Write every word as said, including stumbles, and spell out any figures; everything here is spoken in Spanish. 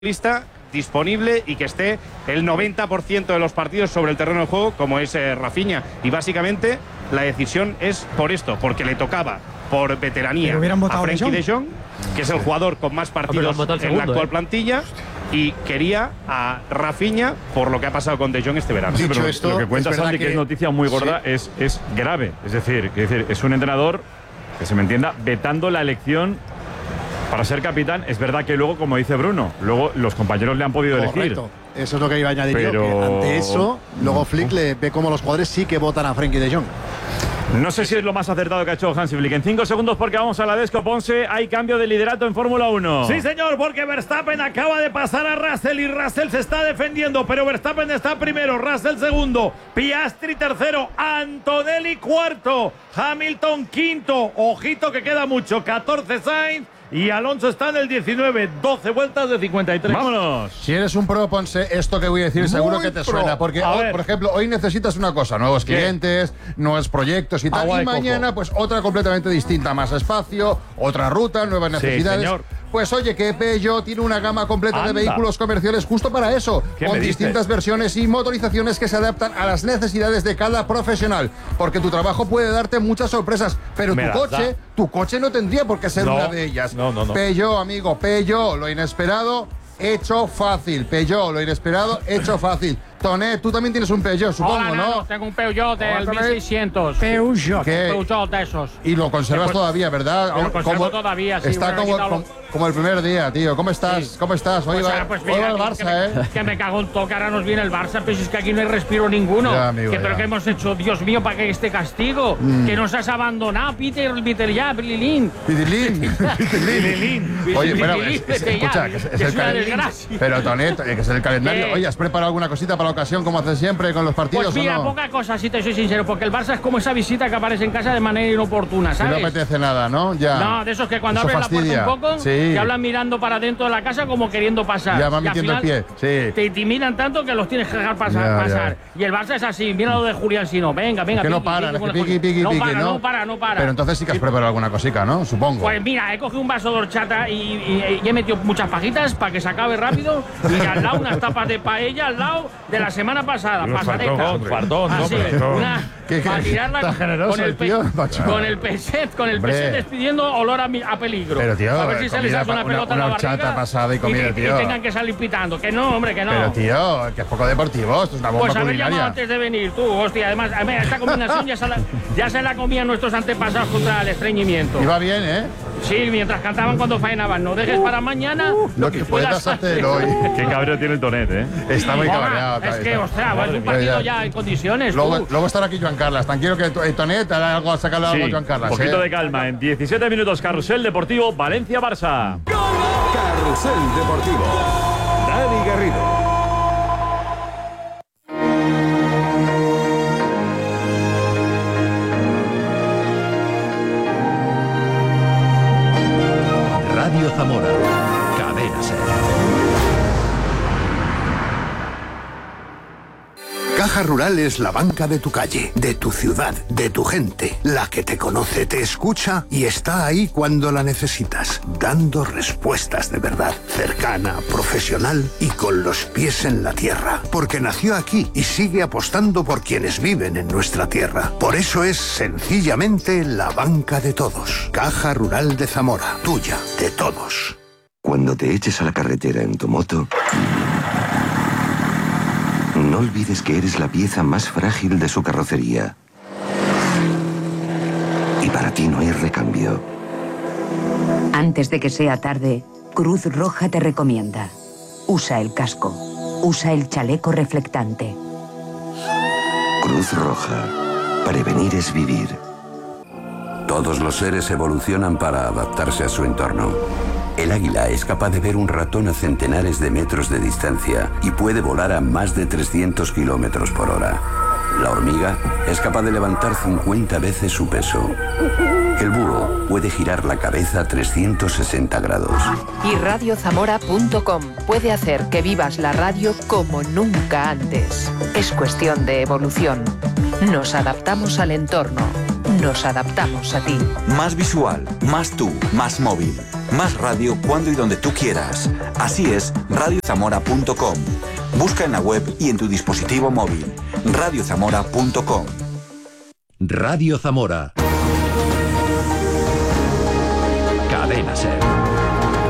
lista disponible y que esté el noventa por ciento de los partidos sobre el terreno de juego, como es eh, Rafinha. Y básicamente la decisión es por esto, porque le tocaba por veteranía a Frenkie de Jong, que es el jugador con más partidos segundo, en la actual eh. plantilla, y quería a Rafinha por lo que ha pasado con De Jong este verano. Sí, pero esto, lo que cuenta Santi, que, que es noticia muy gorda, sí. es, es grave. Es decir, que decir, es un entrenador, que se me entienda, vetando la elección para ser capitán. Es verdad que luego, como dice Bruno, luego los compañeros le han podido Correcto. elegir. Eso es lo que iba a añadir pero... yo, que ante eso, luego Flick le ve como los jugadores sí que votan a Frenkie de Jong. No sé si es lo más acertado que ha hecho Hansi Flick. En cinco segundos, porque vamos a la Desco Ponce, hay cambio de liderato en Fórmula uno. Sí, señor, porque Verstappen acaba de pasar a Russell y Russell se está defendiendo, pero Verstappen está primero, Russell segundo, Piastri tercero, Antonelli cuarto, Hamilton quinto, ojito que queda mucho, catorce Sainz. Y Alonso está en el diecinueve, doce vueltas de cincuenta y tres. ¡Vámonos! Si eres un pro, Ponce, esto que voy a decir seguro Muy que te pro. suena. Porque, hoy, por ejemplo, hoy necesitas una cosa, nuevos ¿Qué? clientes, nuevos proyectos y tal. Agua y de mañana, coco. pues otra completamente distinta, más espacio, otra ruta, nuevas necesidades. señor. Pues oye, que Peugeot tiene una gama completa Anda. de vehículos comerciales justo para eso, ¿Qué con me dices? distintas versiones y motorizaciones que se adaptan a las necesidades de cada profesional. Porque tu trabajo puede darte muchas sorpresas, pero Me tu las coche, da. tu coche no tendría por qué ser No, una de ellas. no, no, no. Peugeot, amigo, Peugeot, lo inesperado hecho fácil. Peugeot, lo inesperado hecho fácil. Tonet, tú también tienes un Peugeot, supongo, Hola, ¿no? nano, tengo un Peugeot del Hola, mil seiscientos. Peugeot. ¿Qué? Peugeot de esos. Y lo conservas Pues, todavía, ¿verdad? lo conservo Como- todavía, sí, Está bueno, como, quítalo. como, como el primer día, tío. ¿Cómo estás? Sí. ¿Cómo estás? Hoy Pues, va, ah, pues hoy mira, va el que- Barça, que, me, ¿eh? que me cago en todo, que ahora nos viene el Barça, pero si es que aquí no hay respiro ninguno. Ya, amigo, que, pero ya. que hemos hecho, Dios mío, para que este castigo, Mm. que nos has abandonado, Peter, Peter ya, Pililín. Pitilín. Pitilín. Oye, bueno, es- es- Vete ya, escucha, que es, que es es el una calendario. desgracia. Pero, Tonet, eh, que es el calendario. ¿Qué? Oye, ¿has preparado alguna cosita para la ocasión, como haces siempre con los partidos Pues mira, o no? poca cosa, si te soy sincero, porque el Barça es como esa visita que aparece en casa de manera inoportuna, Si no ¿sabes? apetece nada, ¿no? Ya. No, de esos que cuando Eso abres fastidia. la puerta un poco, Sí. te hablan mirando para dentro de la casa como queriendo pasar. Ya van Y al metiendo el final pie, sí. Te intimidan tanto que los tienes que dejar pasar. Ya, pasar. Y el Barça es así, mira lo de Julián Sino. Venga, venga, Que no piqui, paran, piqui, es con que las piqui, cosas. piqui, no piqui, para, ¿no? no para, no para. Pero entonces sí que has preparado alguna cosica, ¿no? Supongo. Pues mira, he cogido un vaso de horchata y, y- y he metido muchas pajitas para que se acabe rápido. Y al lado unas tapas de paella al lado de la semana pasada. Pero Pasadeta. fartón, fartón, Así, hombre, fartón. una, Qué- para qué- tirarla tan con, generoso con el, el tío, pe- macho. con el peset, con el Hombre. peset despidiendo olor a, mi- a peligro. Pero, tío, a ver si se les comida hace una pa- una- pelota una en la horchata barriga pasada y comida, que, tío. y tengan que salir pitando. Que no, hombre, que no. Pero, tío, que es poco deportivo. Esto es una bomba Pues haber llamado culinaria. antes de venir, tú, hostia. Además, a ver, esta combinación ya se, la, ya se la comían nuestros antepasados contra el estreñimiento. Y va bien, ¿eh? Sí, mientras cantaban cuando faenaban. No dejes para mañana Lo que puedas hacer hoy. Qué cabreo tiene el Tonet, ¿eh? Está muy Hola, cabreado. es está- que, está- ostras, es un mía. partido Ya, ya. ya en condiciones. Luego, tú. luego estará aquí Joan Carlas. Tranquilo que eh, Tonet hará algo, sacarle algo a Sí, Joan Carlas. un poquito ¿eh? de calma. En diecisiete minutos, Carrusel Deportivo, Valencia-Barça. Carrusel Deportivo. Dani Garrido. Radio Zamora. Cadena Ser. Caja Rural es la banca de tu calle, de tu ciudad, de tu gente, la que te conoce, te escucha y está ahí cuando la necesitas, dando respuestas de verdad, cercana, profesional y con los pies en la tierra, porque nació aquí y sigue apostando por quienes viven en nuestra tierra. Por eso es sencillamente la banca de todos. Caja Rural de Zamora, tuya, de todos. Cuando te eches a la carretera en tu moto, no olvides que eres la pieza más frágil de su carrocería. Y para ti no hay recambio. Antes de que sea tarde, Cruz Roja te recomienda: usa el casco, usa el chaleco reflectante. Cruz Roja. Prevenir es vivir. Todos los seres evolucionan para adaptarse a su entorno. El águila es capaz de ver un ratón a centenares de metros de distancia y puede volar a más de trescientos kilómetros por hora. La hormiga es capaz de levantar cincuenta veces su peso. El búho puede girar la cabeza a trescientos sesenta grados. Y radio zamora punto com puede hacer que vivas la radio como nunca antes. Es cuestión de evolución. Nos adaptamos al entorno. nos adaptamos a ti. Más visual, más tú, más móvil. Más radio cuando y donde tú quieras. Así es radio zamora punto com. Busca en la web y en tu dispositivo móvil. radio zamora punto com. Radio Zamora